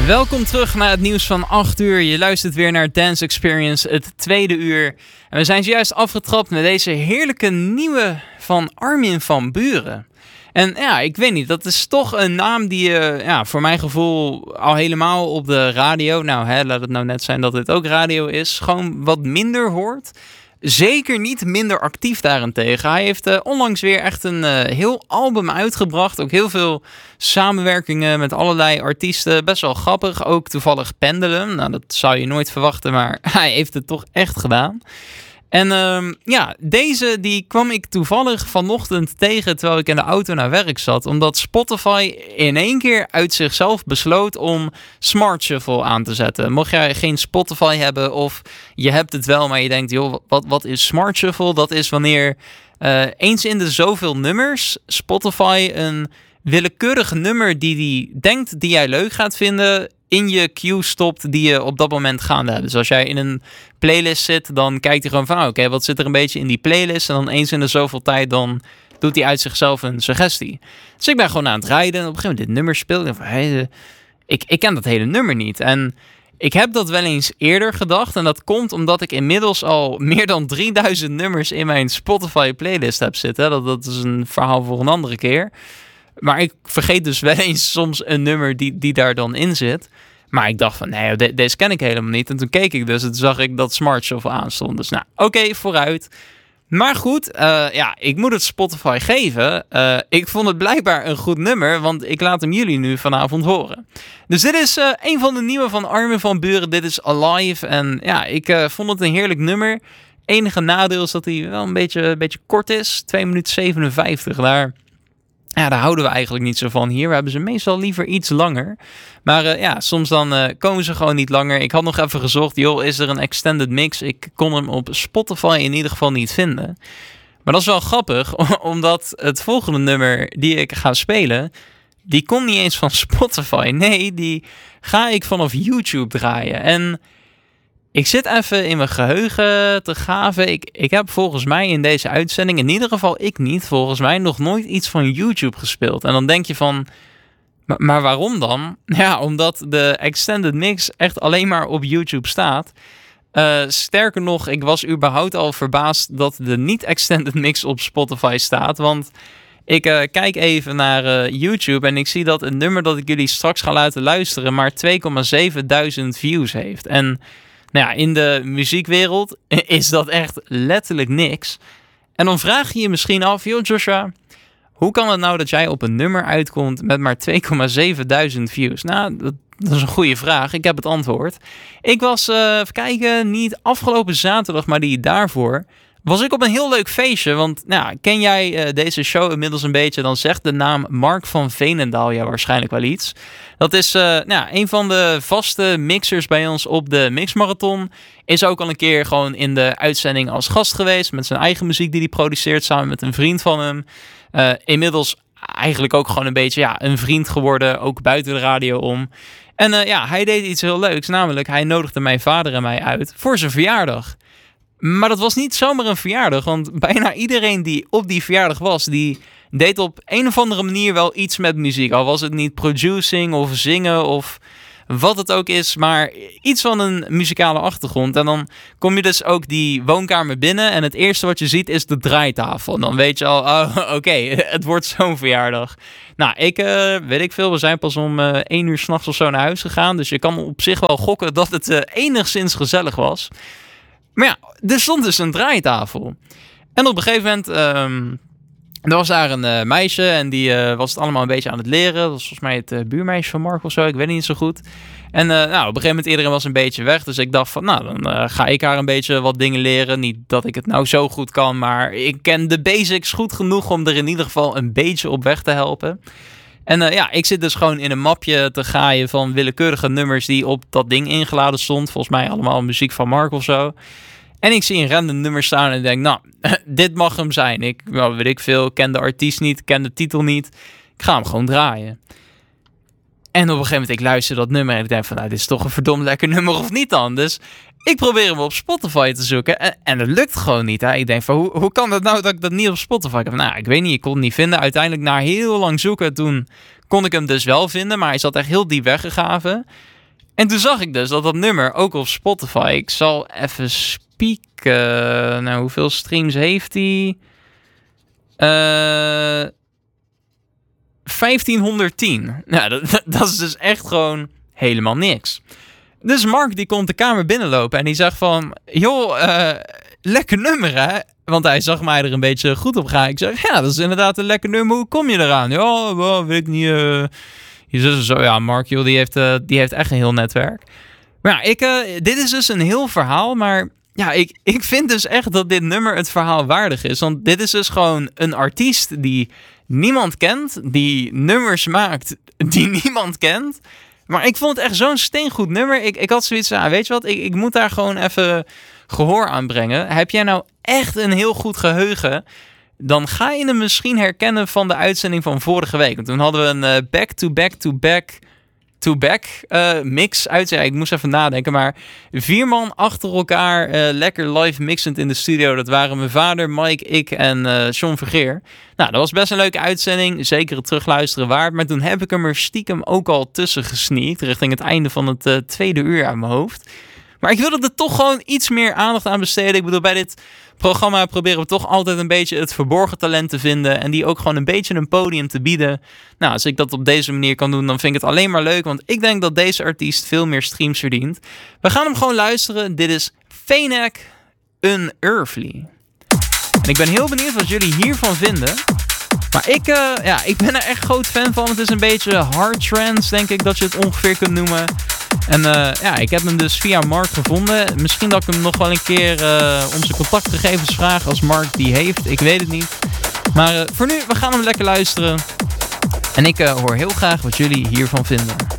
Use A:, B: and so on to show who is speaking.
A: Welkom terug naar het nieuws van 8 uur. Je luistert weer naar Dance Experience, het tweede uur. En we zijn zojuist afgetrapt met deze heerlijke nieuwe van Armin van Buuren. En ja, ik weet niet, dat is toch een naam die je voor mijn gevoel al helemaal op de radio, laat het nou net zijn dat dit ook radio is, gewoon wat minder hoort. Zeker niet minder actief daarentegen. Hij heeft onlangs weer echt een heel album uitgebracht. Ook heel veel samenwerkingen met allerlei artiesten. Best wel grappig. Ook toevallig Pendulum. Nou, dat zou je nooit verwachten, maar hij heeft het toch echt gedaan. En deze die kwam ik toevallig vanochtend tegen terwijl ik in de auto naar werk zat. Omdat Spotify in één keer uit zichzelf besloot om Smart Shuffle aan te zetten. Mocht jij geen Spotify hebben of je hebt het wel, maar je denkt, joh, wat is Smart Shuffle? Dat is wanneer eens in de zoveel nummers Spotify een willekeurig nummer die denkt die jij leuk gaat vinden in je queue stopt die je op dat moment gaande hebt. Dus als jij in een playlist zit, dan kijkt hij gewoon van oké, wat zit er een beetje in die playlist? En dan eens in de zoveel tijd, dan doet hij uit zichzelf een suggestie. Dus ik ben gewoon aan het rijden en op een gegeven moment dit nummer speelt. Ik ken dat hele nummer niet. En ik heb dat wel eens eerder gedacht. En dat komt omdat ik inmiddels al meer dan 3000 nummers in mijn Spotify playlist heb zitten. Dat is een verhaal voor een andere keer. Maar ik vergeet dus wel eens soms een nummer die daar dan in zit. Maar ik dacht van, nee, deze ken ik helemaal niet. En toen keek ik dus en toen zag ik dat Smart Shuffle aanstond. Dus oké, vooruit. Maar goed, ik moet het Spotify geven. Ik vond het blijkbaar een goed nummer, want ik laat hem jullie nu vanavond horen. Dus dit is een van de nieuwe van Armin van Buuren. Dit is Alive. En ja, ik vond het een heerlijk nummer. Enige nadeel is dat hij wel een beetje kort is. 2 minuten 57 daar. Ja, daar houden we eigenlijk niet zo van hier. We hebben ze meestal liever iets langer. Maar soms dan komen ze gewoon niet langer. Ik had nog even gezocht, is er een extended mix? Ik kon hem op Spotify in ieder geval niet vinden. Maar dat is wel grappig, omdat het volgende nummer die ik ga spelen, die komt niet eens van Spotify. Nee, die ga ik vanaf YouTube draaien. En ik zit even in mijn geheugen te graven. Ik heb volgens mij in deze uitzending, in ieder geval ik niet, volgens mij nog nooit iets van YouTube gespeeld. En dan denk je van, maar waarom dan? Ja, omdat de extended mix echt alleen maar op YouTube staat. Sterker nog, ik was überhaupt al verbaasd dat de niet-extended mix op Spotify staat. Want ik kijk even naar YouTube en ik zie dat het nummer dat ik jullie straks ga laten luisteren maar 2.700 views heeft. En in de muziekwereld is dat echt letterlijk niks. En dan vraag je je misschien af, Joshua, hoe kan het nou dat jij op een nummer uitkomt met maar 2.700 views? Nou, dat is een goede vraag. Ik heb het antwoord. Ik was, even kijken, niet afgelopen zaterdag, maar die daarvoor, was ik op een heel leuk feestje. Want ken jij deze show inmiddels een beetje, dan zegt de naam Mark van Veenendaal ja waarschijnlijk wel iets. Dat is een van de vaste mixers bij ons op de Mixmarathon. Is ook al een keer gewoon in de uitzending als gast geweest met zijn eigen muziek die hij produceert samen met een vriend van hem. Inmiddels eigenlijk ook gewoon een beetje een vriend geworden, ook buiten de radio om. En hij deed iets heel leuks, namelijk hij nodigde mijn vader en mij uit voor zijn verjaardag. Maar dat was niet zomaar een verjaardag, want bijna iedereen die op die verjaardag was, die deed op een of andere manier wel iets met muziek. Al was het niet producing of zingen of wat het ook is, maar iets van een muzikale achtergrond. En dan kom je dus ook die woonkamer binnen en het eerste wat je ziet is de draaitafel. En dan weet je al, oké, het wordt zo'n verjaardag. Weet ik veel, we zijn pas om 1 uur 's nachts of zo naar huis gegaan. Dus je kan op zich wel gokken dat het enigszins gezellig was. Maar er stond dus een draaitafel. En op een gegeven moment, er was daar een meisje en die was het allemaal een beetje aan het leren. Dat was volgens mij het buurmeisje van Mark of zo, ik weet niet zo goed. En op een gegeven moment iedereen was een beetje weg. Dus ik dacht van, dan ga ik haar een beetje wat dingen leren. Niet dat ik het nou zo goed kan, maar ik ken de basics goed genoeg om er in ieder geval een beetje op weg te helpen. En ik zit dus gewoon in een mapje te gaaien van willekeurige nummers die op dat ding ingeladen stond. Volgens mij allemaal muziek van Mark of zo. En ik zie een random nummer staan en denk, dit mag hem zijn. Ik ken de artiest niet, ken de titel niet. Ik ga hem gewoon draaien. En op een gegeven moment, ik luister dat nummer en ik denk van, dit is toch een verdomd lekker nummer of niet dan? Dus ik probeer hem op Spotify te zoeken en dat lukt gewoon niet. Hè? Ik denk van, hoe kan dat nou dat ik dat niet op Spotify heb? Ik weet niet, ik kon het niet vinden. Uiteindelijk na heel lang zoeken, toen kon ik hem dus wel vinden, maar hij zat echt heel diep weggegraven. En toen zag ik dus dat nummer ook op Spotify... Ik zal even spieken. Nou, hoeveel streams heeft hij? 1510. Nou, dat is dus echt gewoon helemaal niks. Dus Mark die komt de kamer binnenlopen en die zegt van... Joh, lekker nummer hè? Want hij zag mij er een beetje goed op gaan. Ik zeg, ja, dat is inderdaad een lekker nummer. Hoe kom je eraan? Ja, well, weet ik niet. Je zus zo, ja, Mark, joh, die heeft echt een heel netwerk. Maar ja, dit is dus een heel verhaal, maar... Ja, ik vind dus echt dat dit nummer het verhaal waardig is. Want dit is dus gewoon een artiest die niemand kent. Die nummers maakt die niemand kent. Maar ik vond het echt zo'n steengoed nummer. Ik had zoiets van, weet je wat, ik moet daar gewoon even gehoor aan brengen. Heb jij nou echt een heel goed geheugen? Dan ga je hem misschien herkennen van de uitzending van vorige week. Want toen hadden we een back-to-back mix uit. Ja, ik moest even nadenken, maar 4 man achter elkaar lekker live mixend in de studio. Dat waren mijn vader, Mike, ik en John Vergeer. Nou, dat was best een leuke uitzending. Zeker het terugluisteren waard. Maar toen heb ik hem er stiekem ook al tussen gesneakt. Richting het einde van het tweede uur uit mijn hoofd. Maar ik wilde er toch gewoon iets meer aandacht aan besteden. Ik bedoel, bij dit programma proberen we toch altijd een beetje het verborgen talent te vinden. En die ook gewoon een beetje een podium te bieden. Nou, als ik dat op deze manier kan doen, dan vind ik het alleen maar leuk. Want ik denk dat deze artiest veel meer streams verdient. We gaan hem gewoon luisteren. Dit is Phenek Unearthly. En ik ben heel benieuwd wat jullie hiervan vinden. Maar ik ben er echt groot fan van. Het is een beetje hard trance, denk ik dat je het ongeveer kunt noemen. En ik heb hem dus via Mark gevonden. Misschien dat ik hem nog wel een keer om zijn contactgegevens vraag als Mark die heeft. Ik weet het niet. Maar voor nu, we gaan hem lekker luisteren. En ik hoor heel graag wat jullie hiervan vinden.